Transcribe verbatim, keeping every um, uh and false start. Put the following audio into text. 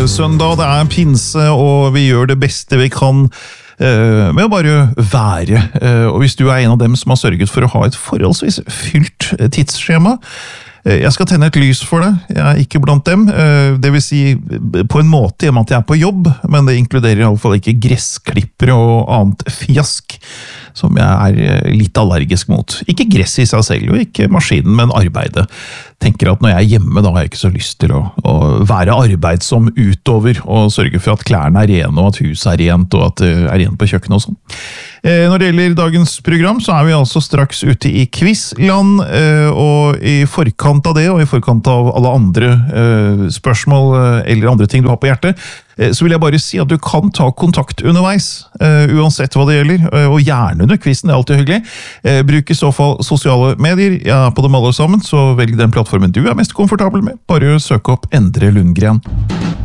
søndag, det er pinse, og vi gjør det beste vi kan med å bare være. Og hvis du er en av dem som har sørget for å ha et forholdsvis fylt tidsskjema, jeg skal tenne et lys for deg, jeg er ikke blant dem, det vil si på en måte i og med at jeg er på jobb, men det inkluderer i alle fall ikke gressklippere og annet fjask, som jeg er litt allergisk mot. Ikke gress i seg selv, og ikke maskinen, men arbeidet. Tenker at når jeg er hjemme, da har jeg ikke så lyst til å, å være arbeidsom utover, og sørge for at klærne er rene, og at huset er rent, og at det er rent på kjøkkenet og sånn. Når det gjelder dagens program, så er vi altså straks ute i quizland, og i forkant av det, og i forkant av alle andre spørsmål eller andre ting du har på hjertet, så vil jeg bare si at du kan ta kontakt underveis, uansett hva det gjelder, og gjerne under quizen, det er alltid hyggelig. Bruk i så fall sosiale medier, jeg er på dem alle sammen, så velg den plattformen du er mest komfortabel med. Bare søk opp Endre Lundgren.